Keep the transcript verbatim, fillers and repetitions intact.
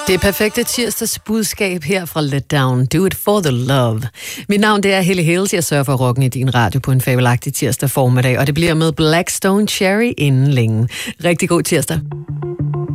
Det perfekte tirsdagsbudskab her fra Let Down. Do it for the love. Mit navn det er Helle Hales. Jeg sørger for rocken i din radio på en fabelagtig tirsdag formiddag, og det bliver med Blackstone Cherry inden længe. Rigtig god tirsdag.